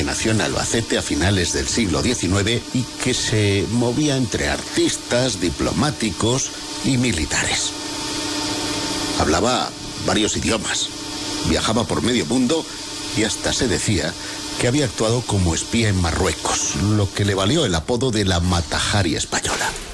que nació en Albacete a finales del siglo XIX y que se movía entre artistas, diplomáticos y militares. Hablaba varios idiomas, viajaba por medio mundo y hasta se decía que había actuado como espía en Marruecos, lo que le valió el apodo de la Mata Hari española.